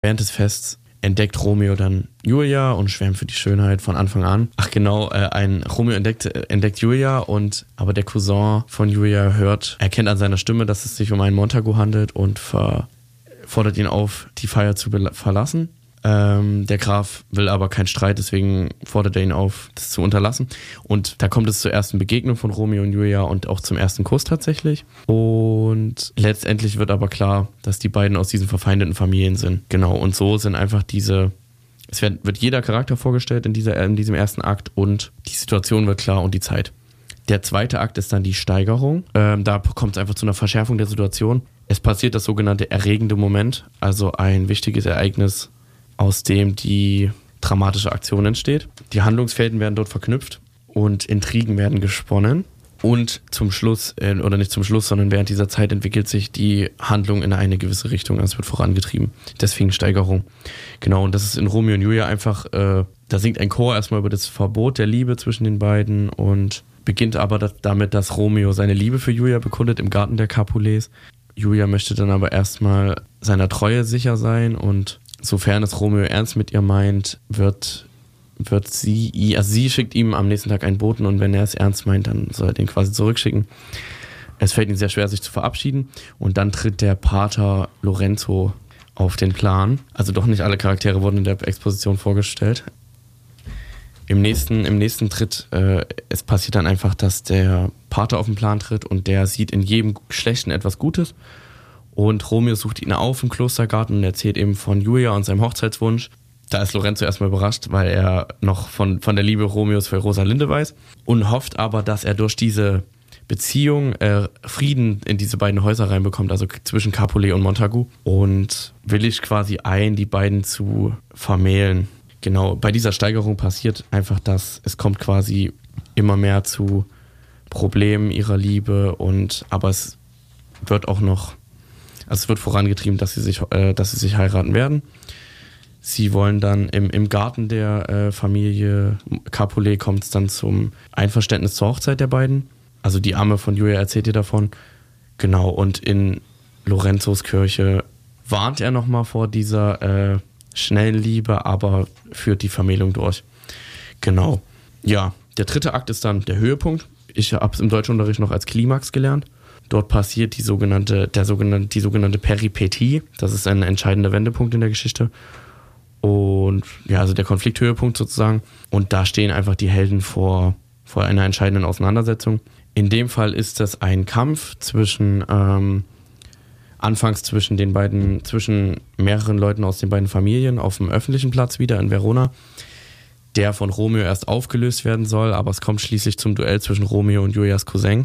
Während des Fests entdeckt Romeo dann Julia und schwärmt für die Schönheit von Anfang an. Ach genau, Romeo entdeckt Julia, aber der Cousin von Julia erkennt an seiner Stimme, dass es sich um einen Montagu handelt und fordert ihn auf, die Feier zu verlassen. Der Graf will aber keinen Streit, deswegen fordert er ihn auf, das zu unterlassen. Und da kommt es zur ersten Begegnung von Romeo und Julia und auch zum ersten Kuss tatsächlich. Und letztendlich wird aber klar, dass die beiden aus diesen verfeindeten Familien sind. Genau, und so sind einfach wird jeder Charakter vorgestellt in diesem ersten Akt und die Situation wird klar und die Zeit. Der zweite Akt ist dann die Steigerung. Da kommt es einfach zu einer Verschärfung der Situation. Es passiert das sogenannte erregende Moment, also ein wichtiges Ereignis, aus dem die dramatische Aktion entsteht. Die Handlungsfäden werden dort verknüpft und Intrigen werden gesponnen. Und zum Schluss, oder nicht zum Schluss, sondern während dieser Zeit entwickelt sich die Handlung in eine gewisse Richtung. Also es wird vorangetrieben. Deswegen Steigerung. Genau, und das ist in Romeo und Julia einfach, da singt ein Chor erstmal über das Verbot der Liebe zwischen den beiden und beginnt aber damit, dass Romeo seine Liebe für Julia bekundet im Garten der Capulets. Julia möchte dann aber erstmal seiner Treue sicher sein und sofern es Romeo ernst mit ihr meint, wird sie schickt ihm am nächsten Tag einen Boten und wenn er es ernst meint, dann soll er den quasi zurückschicken. Es fällt ihm sehr schwer, sich zu verabschieden und dann tritt der Pater Lorenzo auf den Plan. Also doch nicht alle Charaktere wurden in der Exposition vorgestellt. Im nächsten Tritt, es passiert dann einfach, dass der Pater auf den Plan tritt und der sieht in jedem Schlechten etwas Gutes. Und Romeo sucht ihn auf im Klostergarten und erzählt eben von Julia und seinem Hochzeitswunsch. Da ist Lorenzo erstmal überrascht, weil er noch von der Liebe Romeos für Rosalinde weiß und hofft aber, dass er durch diese Beziehung Frieden in diese beiden Häuser reinbekommt, also zwischen Capulet und Montagu und willigt quasi ein, die beiden zu vermählen. Genau, bei dieser Steigerung passiert einfach, dass es kommt quasi immer mehr zu Problemen ihrer Liebe aber es wird auch noch, also es wird vorangetrieben, dass sie sich heiraten werden. Sie wollen dann im Garten der Familie Capulet kommt es dann zum Einverständnis zur Hochzeit der beiden. Also die Amme von Julia erzählt ihr davon. Genau, und in Lorenzos Kirche warnt er nochmal vor dieser schnellen Liebe, aber führt die Vermählung durch. Genau. Ja, der dritte Akt ist dann der Höhepunkt. Ich habe es im Deutschunterricht noch als Klimax gelernt. Dort passiert die sogenannte Peripetie. Das ist ein entscheidender Wendepunkt in der Geschichte. Und ja, also der Konflikthöhepunkt sozusagen. Und da stehen einfach die Helden vor einer entscheidenden Auseinandersetzung. In dem Fall ist das ein Kampf anfangs zwischen mehreren Leuten aus den beiden Familien auf dem öffentlichen Platz wieder in Verona, der von Romeo erst aufgelöst werden soll, aber es kommt schließlich zum Duell zwischen Romeo und Julias Cousin,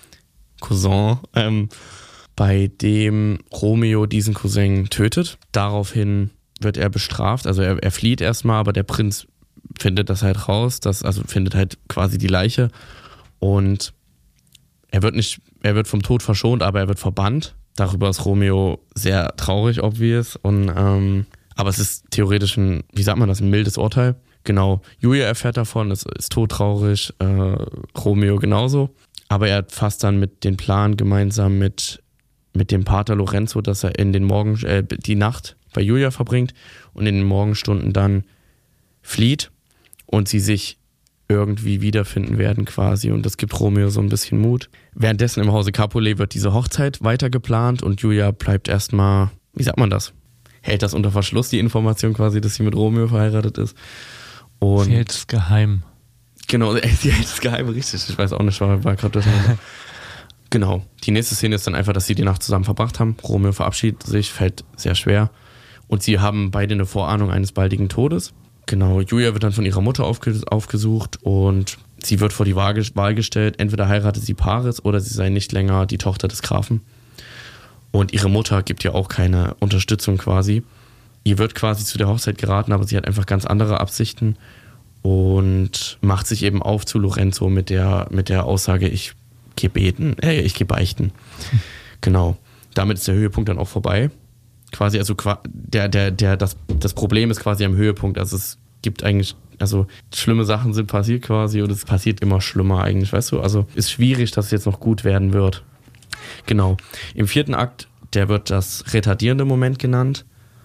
bei dem Romeo diesen Cousin tötet. Daraufhin wird er bestraft, also er flieht erstmal, aber der Prinz findet das halt raus, findet halt quasi die Leiche und er wird vom Tod verschont, aber er wird verbannt. Darüber ist Romeo sehr traurig, obvious, aber es ist theoretisch ein mildes Urteil. Genau, Julia erfährt davon, ist todtraurig, Romeo genauso, aber er fasst dann den Plan gemeinsam mit dem Pater Lorenzo, dass er in den die Nacht bei Julia verbringt und in den Morgenstunden dann flieht und sie sich irgendwie wiederfinden werden quasi und das gibt Romeo so ein bisschen Mut. Währenddessen im Hause Capulet wird diese Hochzeit weiter geplant und Julia bleibt erstmal, hält das unter Verschluss, die Information quasi, dass sie mit Romeo verheiratet ist. Und sie hält es geheim. Genau, sie hält es geheim, richtig. Ich weiß auch nicht, war gerade durcheinander. Genau, die nächste Szene ist dann einfach, dass sie die Nacht zusammen verbracht haben. Romeo verabschiedet sich, fällt sehr schwer und sie haben beide eine Vorahnung eines baldigen Todes. Genau, Julia wird dann von ihrer Mutter aufgesucht und sie wird vor die Wahl gestellt, entweder heiratet sie Paris oder sie sei nicht länger die Tochter des Grafen. Und ihre Mutter gibt ja auch keine Unterstützung quasi. Ihr wird quasi zu der Hochzeit geraten, aber sie hat einfach ganz andere Absichten und macht sich eben auf zu Lorenzo mit der Aussage, ich gehe beichten. Genau, damit ist der Höhepunkt dann auch vorbei. Quasi, also das Problem ist quasi am Höhepunkt, also es gibt eigentlich, also schlimme Sachen sind passiert quasi und es passiert immer schlimmer eigentlich, weißt du, also ist schwierig, dass es jetzt noch gut werden wird. Genau, im vierten Akt, der wird das retardierende Moment genannt,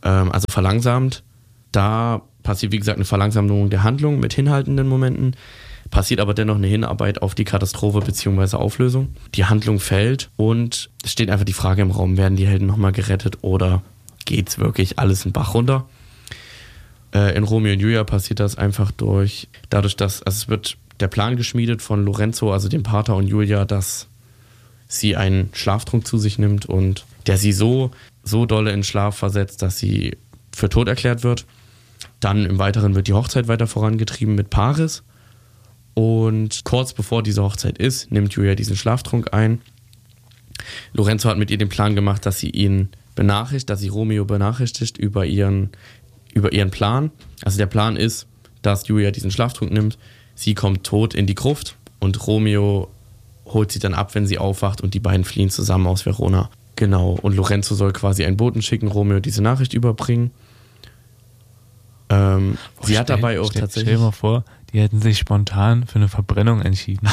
also verlangsamt. Da passiert, wie gesagt, eine Verlangsamung der Handlung mit hinhaltenden Momenten, passiert aber dennoch eine Hinarbeit auf die Katastrophe bzw. Auflösung. Die Handlung fällt und es steht einfach die Frage im Raum, werden die Helden nochmal gerettet oder geht's wirklich alles einen Bach runter? In Romeo und Julia passiert das einfach dadurch, dass es wird der Plan geschmiedet von Lorenzo, also dem Pater, und Julia, dass sie einen Schlaftrunk zu sich nimmt und der sie so dolle in Schlaf versetzt, dass sie für tot erklärt wird. Dann im Weiteren wird die Hochzeit weiter vorangetrieben mit Paris. Und kurz bevor diese Hochzeit ist, nimmt Julia diesen Schlaftrunk ein. Lorenzo hat mit ihr den Plan gemacht, dass sie Romeo benachrichtigt über ihren Plan. Also der Plan ist, dass Julia diesen Schlaftrunk nimmt, sie kommt tot in die Gruft und Romeo holt sie dann ab, wenn sie aufwacht, und die beiden fliehen zusammen aus Verona. Genau, und Lorenzo soll quasi einen Boten schicken, Romeo diese Nachricht überbringen. Sie hat dabei auch tatsächlich... Stell dir mal vor, die hätten sich spontan für eine Verbrennung entschieden.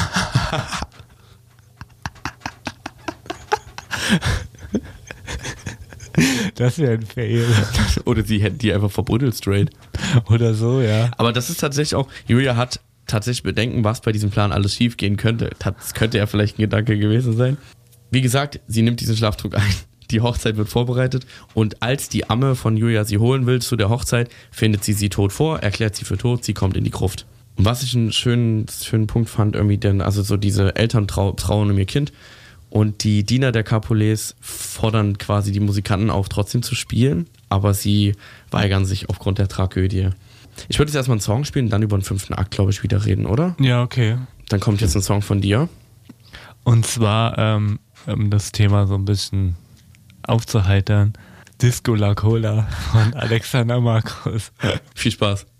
Das wäre ein Fail. Oder sie hätten die einfach verbuddelt straight. Oder so, ja. Aber das ist tatsächlich auch... Julia hat tatsächlich Bedenken, was bei diesem Plan alles schief gehen könnte. Das könnte ja vielleicht ein Gedanke gewesen sein. Wie gesagt, sie nimmt diesen Schlaftrunk ein. Die Hochzeit wird vorbereitet und als die Amme von Julia sie holen will zu der Hochzeit, findet sie tot vor, erklärt sie für tot, sie kommt in die Gruft. Und was ich einen schönen Punkt fand, irgendwie, denn also so diese Eltern trauen um ihr Kind und die Diener der Capulets fordern quasi die Musikanten auf, trotzdem zu spielen, aber sie weigern sich aufgrund der Tragödie. Ich würde jetzt erstmal einen Song spielen und dann über den 5. Akt, glaube ich, wieder reden, oder? Ja, okay. Dann kommt jetzt ein Song von dir. Und zwar, das Thema so ein bisschen aufzuheitern, Disco La Cola von Alexander Markus. Viel Spaß.